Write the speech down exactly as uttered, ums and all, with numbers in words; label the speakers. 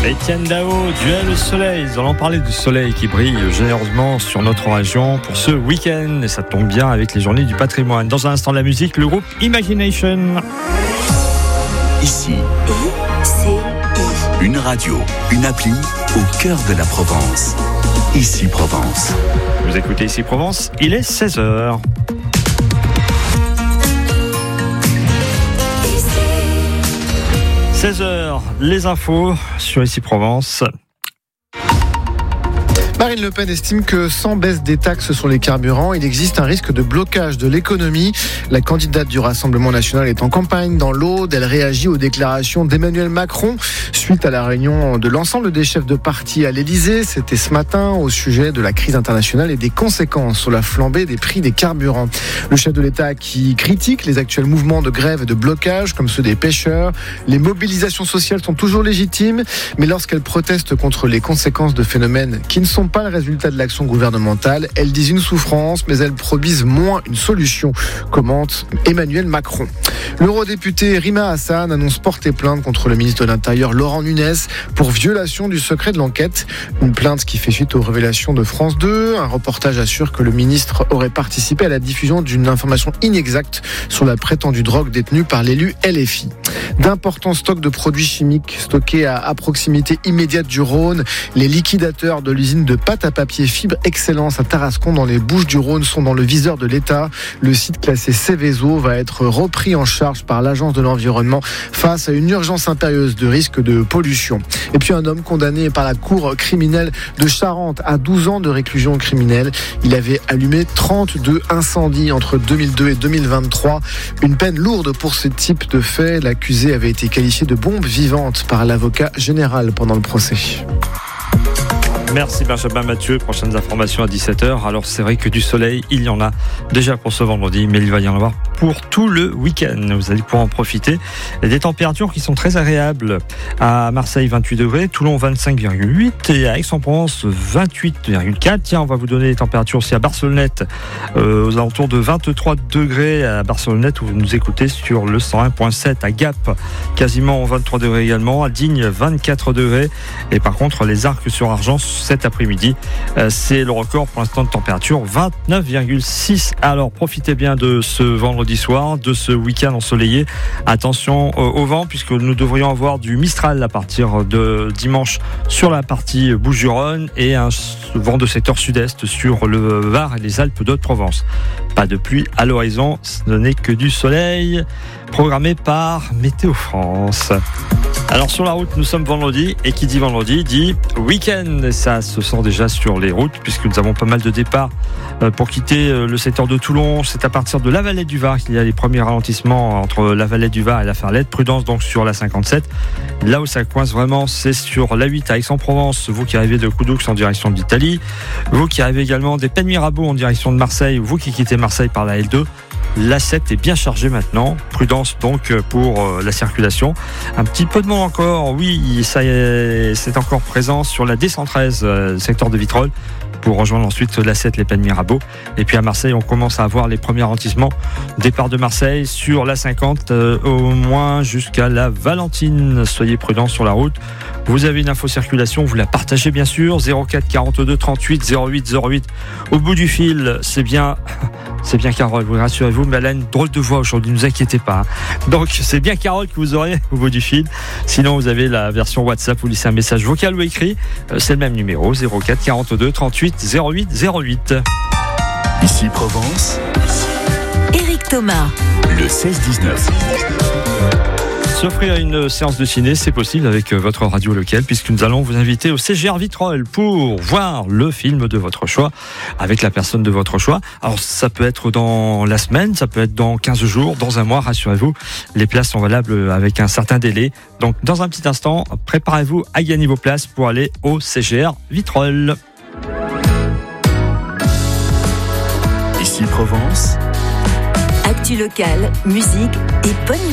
Speaker 1: Etienne Dao, Duel au soleil. Nous allons parler du soleil qui brille généreusement sur notre région pour ce week-end. Et ça tombe bien avec les journées du patrimoine. Dans un instant, la musique, le groupe Imagination.
Speaker 2: Ici,
Speaker 3: I C I.
Speaker 2: une radio, une appli au cœur de la Provence. Ici Provence.
Speaker 1: Vous écoutez Ici Provence, il est seize heures. seize heures, les infos sur Ici Provence.
Speaker 4: Marine Le Pen estime que sans baisse des taxes sur les carburants, il existe un risque de blocage de l'économie. La candidate du Rassemblement national est en campagne dans l'Aude. Elle réagit aux déclarations d'Emmanuel Macron suite à la réunion de l'ensemble des chefs de parti à l'Élysée. C'était ce matin au sujet de la crise internationale et des conséquences sur la flambée des prix des carburants. Le chef de l'État qui critique les actuels mouvements de grève et de blocage comme ceux des pêcheurs. Les mobilisations sociales sont toujours légitimes, mais lorsqu'elles protestent contre les conséquences de phénomènes qui ne sont pas le résultat de l'action gouvernementale, elles disent une souffrance, mais elles produisent moins une solution, commente Emmanuel Macron. L'eurodéputé Rima Hassan annonce porter plainte contre le ministre de l'Intérieur Laurent Nunez pour violation du secret de l'enquête. Une plainte qui fait suite aux révélations de France deux. Un reportage assure que le ministre aurait participé à la diffusion d'une information inexacte sur la prétendue drogue détenue par l'élu L F I. D'importants stocks de produits chimiques stockés à, à proximité immédiate du Rhône. Les liquidateurs de l'usine de pâte à papier Fibre Excellence à Tarascon dans les Bouches-du-Rhône sont dans le viseur de l'État. Le site classé Céveso va être repris en charge par l'Agence de l'environnement face à une urgence impérieuse de risque de pollution. Et puis un homme condamné par la cour criminelle de Charente à douze ans de réclusion criminelle. Il avait allumé trente-deux incendies entre deux mille deux et deux mille vingt-trois. Une peine lourde pour ce type de fait. L'accusé avait été qualifié de bombe vivante par l'avocat général pendant le procès.
Speaker 1: Merci Benjamin Mathieu, prochaines informations à dix-sept heures. Alors c'est vrai que du soleil, il y en a déjà pour ce vendredi, mais il va y en avoir pour tout le week-end. Vous allez pouvoir en profiter. Et des températures qui sont très agréables. À Marseille, vingt-huit degrés, Toulon, vingt-cinq virgule huit et à Aix-en-Provence, vingt-huit virgule quatre. Tiens, on va vous donner les températures aussi à Barcelonnette, euh, aux alentours de vingt-trois degrés à Barcelonnette, où vous nous écoutez sur le cent un virgule sept. À Gap, quasiment vingt-trois degrés également. À Digne, vingt-quatre degrés. Et par contre, les Arcs sur Argence, cet après-midi, c'est le record pour l'instant de température, vingt-neuf virgule six. Alors profitez bien de ce vendredi soir, de ce week-end ensoleillé. Attention au vent, puisque nous devrions avoir du Mistral à partir de dimanche sur la partie Bouches-du-Rhône et un vent de secteur sud-est sur le Var et les Alpes d'Haute-Provence. Pas de pluie à l'horizon, ce n'est que du soleil, programmé par Météo France. Alors sur la route, nous sommes vendredi, et qui dit vendredi dit week-end. Ça se sent déjà sur les routes, puisque nous avons pas mal de départs pour quitter le secteur de Toulon. C'est à partir de la Valette du Var qu'il y a les premiers ralentissements entre la Valette du Var et la Ferlette. Prudence donc sur la cinquante-sept. Là où ça coince vraiment, c'est sur la huit à Aix-en-Provence. Vous qui arrivez de Coudoux en direction de l'Italie, vous qui arrivez également des Pennes Mirabeau en direction de Marseille, vous qui quittez Marseille par la L deux. La sept est bien chargée maintenant. Prudence donc pour la circulation. Un petit peu de monde encore. Oui, ça est, c'est encore présent sur la D cent treize, secteur de Vitrolles, pour rejoindre ensuite la sept, les Pennes Mirabeau. Et puis à Marseille, on commence à avoir les premiers ralentissements. Départ de Marseille sur la cinquante, euh, au moins jusqu'à la Valentine. Soyez prudents sur la route. Vous avez une info circulation, vous la partagez bien sûr. zéro quatre quarante-deux trente-huit zéro huit zéro huit. Au bout du fil, c'est bien... C'est bien Carole, vous rassurez-vous, mais elle a une drôle de voix aujourd'hui, ne vous inquiétez pas. Donc c'est bien Carole que vous aurez au bout du fil. Sinon vous avez la version WhatsApp, vous laissez un message vocal ou écrit. C'est le même numéro, zéro quatre quarante-deux trente-huit zéro huit zéro huit.
Speaker 2: Ici Provence,
Speaker 3: Éric Thomas,
Speaker 2: le seize dix-neuf.
Speaker 1: S'offrir une séance de ciné, c'est possible avec votre radio locale, puisque nous allons vous inviter au C G R Vitrolles pour voir le film de votre choix avec la personne de votre choix. Alors ça peut être dans la semaine, ça peut être dans quinze jours, dans un mois, rassurez-vous, les places sont valables avec un certain délai. Donc dans un petit instant, préparez-vous à gagner vos places pour aller au C G R Vitrolles.
Speaker 2: Ici Provence,
Speaker 3: actu locale, musique et bonne